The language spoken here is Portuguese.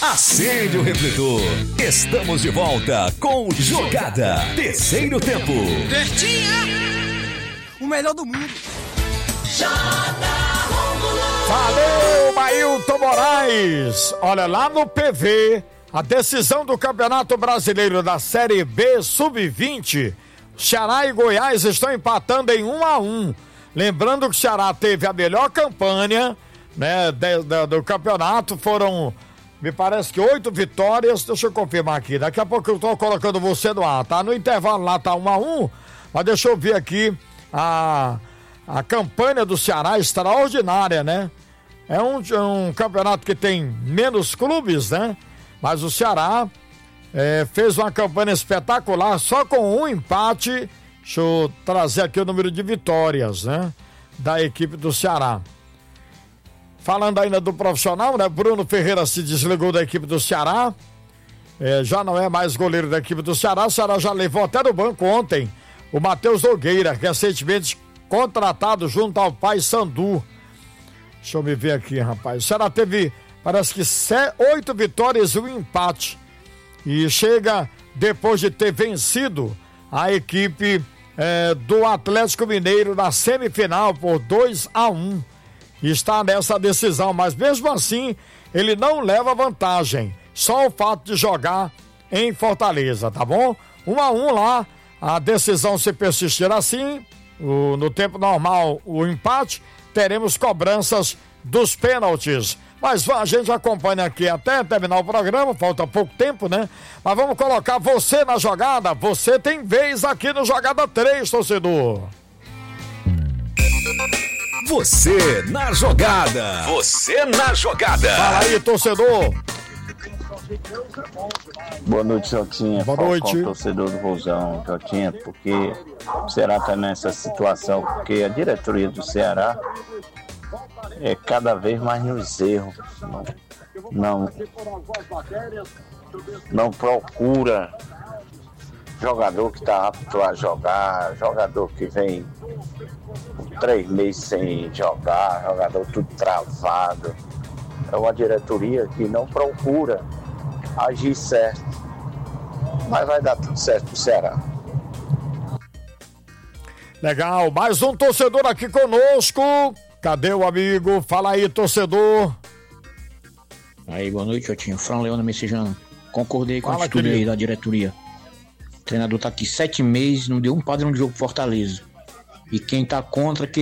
Acende o refletor. Estamos de volta com Jogada. Terceiro tempo. O melhor do mundo. Valeu, Mailton Moraes. Olha, lá no PV, a decisão do Campeonato Brasileiro da Série B Sub-20, Ceará e Goiás estão empatando em 1-1. Lembrando que o Ceará teve a melhor campanha, né, do campeonato. Foram, me parece que 8 vitórias. Deixa eu confirmar aqui. Daqui a pouco eu tô colocando você no ar, tá? No intervalo lá tá 1-1, mas deixa eu ver aqui a campanha do Ceará extraordinária, né? É um campeonato que tem menos clubes, né? Mas o Ceará fez uma campanha espetacular, só com um empate. Deixa eu trazer aqui o número de vitórias, né? Da equipe do Ceará. Falando ainda do profissional, né? Bruno Ferreira se desligou da equipe do Ceará. Já não é mais goleiro da equipe do Ceará. O Ceará já levou até no banco ontem o Matheus Nogueira, recentemente contratado junto ao Paysandu. Deixa eu me ver aqui, rapaz. O Ceará teve, parece que 8 vitórias e um empate. E chega depois de ter vencido a equipe do Atlético Mineiro na semifinal por 2-1. Está nessa decisão, mas mesmo assim ele não leva vantagem. Só o fato de jogar em Fortaleza, tá bom? 1-1 lá. A decisão, se persistir assim, no tempo normal, o empate, teremos cobranças dos pênaltis. Mas a gente acompanha aqui até terminar o programa, falta pouco tempo, né? Mas vamos colocar você na jogada. Você tem vez aqui no Jogada 3, torcedor. Você na jogada. Você na jogada. Fala aí, torcedor. Boa noite, Jotinha. Boa noite. Torcedor do Rosão, Jotinha, porque o Ceará está nessa situação, porque a diretoria do Ceará é cada vez mais nos erros. Não procura jogador que está apto a jogar, jogador que vem 3 meses sem jogar, jogador tudo travado. É uma diretoria que não procura agir certo, mas vai dar tudo certo pro Ceará. Legal, mais um torcedor aqui conosco. Cadê o amigo? Fala aí, torcedor. Aí, boa noite, Jotinho. Fran Leona Messejano. Concordei com a Fala, atitude aí querido. da diretoria. O treinador tá aqui 7 meses, não deu um padrão de jogo pro Fortaleza. E quem tá contra, que